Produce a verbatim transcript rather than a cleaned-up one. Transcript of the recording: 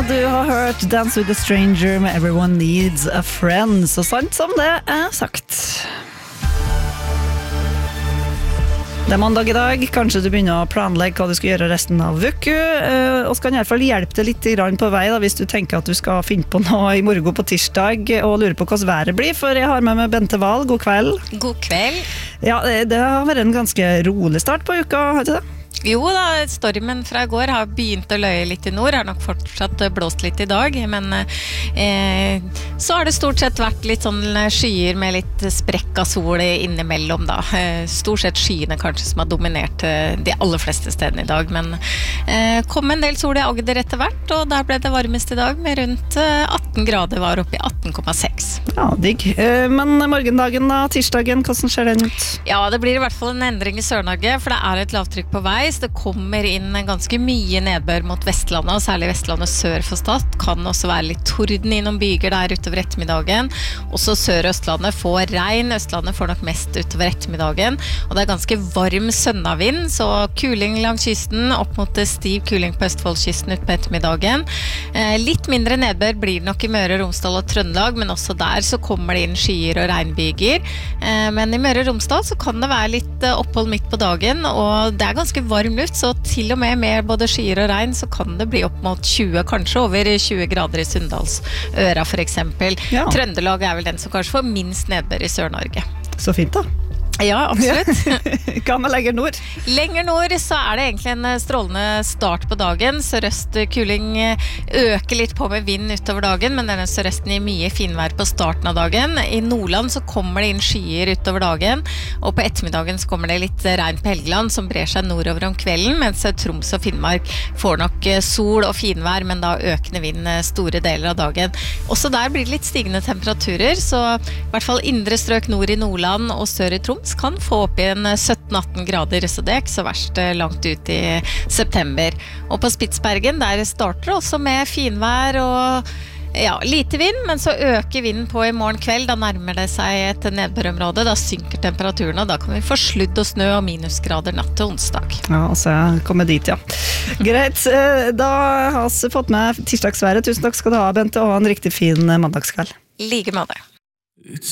du har hørt Dance with a Stranger med Everyone Needs a Friend. Så sant som det er sagt. Det er mandag i dag. Kanskje du begynner å planlegge hva du skal gjøre resten av uka. Og skal i hvert fall hjelpe deg litt på vei da, hvis du tenker at du skal finne på noe i morgen på tirsdag og lurer på hvordan været blir. For jeg har med meg Bente Wahl. God kveld. God kveld. Ja, det har vært en ganske rolig start på uka, har du det? Jo da, stormen fra i går har begynt å løye litt i nord, har nok fortsatt blåst litt i dag, men eh, så har det stort sett vært litt sånn skyer med litt sprekk av sol innimellom da. Eh, stort sett skyene kanskje som har dominert eh, de aller fleste stedene i dag, men eh, kom en del sol i Agder etter hvert, og der ble det varmest i dag med rundt eh, atten grader, var oppe i atten komma seks. Ja, digg. Eh, men morgendagen da, tirsdagen, hvordan ser den ut? Ja, det blir i hvert fall en endring i Sør-Norge, for det er et lavtrykk på vei. Det kommer inn ganske mye nedbør mot Vestlandet, og særlig Vestlandet sør for Stad. Kan også være litt torden i noen byger der utover ettermiddagen. Også sør- og Østlandet får regn. Østlandet får nok mest utover ettermiddagen. Og det er ganske varm sønnavind, så kuling langs kysten, opp mot stiv kuling på Østfoldskysten ut på ettermiddagen. Eh, litt mindre nedbør blir det nok i Møre og Romsdal og Trøndelag, men også der så kommer det inn skyer og regnbyger. Eh, men i Møre og Romsdal så kan det være litt opphold midt på dagen, og det er ganske varm luft, så til og med med både skyer og regn så kan det bli opp mot tjue, kanskje over tjue grader i Sunndalsøra for eksempel. Ja. Trøndelag er vel den som kanskje får minst nedbør i Sør-Norge. Så fint da. Ja, absolutt. Hva med lenger nord? Lenger nord så er det egentlig en strålende start på dagen. Sørøst kuling øker litt på med vind utover dagen, men denne sørøsten gir mye finvær på starten av dagen. I Nordland så kommer det inn skyer utover dagen, og på ettermiddagen så kommer det litt regn på Helgeland som brer seg nordover om kvelden, mens Troms og Finnmark får nok sol og finvær, men da økende vind store deler av dagen. Også der blir det litt stigende temperaturer, så i hvert fall indre strøk nord i Nordland og sør i Troms kan få opp i en sytten atten grader, så det er ikke så verst langt ut i september. Og på Spitsbergen, der starter det også med finvær og ja, lite vind, men så øker vinden på i morgen kveld, da nærmer det seg et nedbørområde, da synker temperaturen, og da kan vi få sludd og snø og minusgrader natt til onsdag. Ja, altså jeg kommer dit, ja. Greit, da har vi fått med tirsdagsværet. Tusen takk skal du ha, Bente, og en riktig fin mandagskveld. Like med det.